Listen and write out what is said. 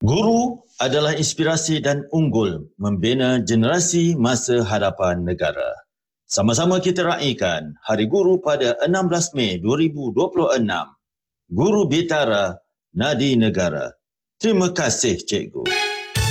Guru adalah inspirasi dan unggul membina generasi masa hadapan negara. Sama-sama kita raikan Hari Guru pada 16 Mei 2026. Guru Bitara, Nadi Negara. Terima kasih, Cikgu.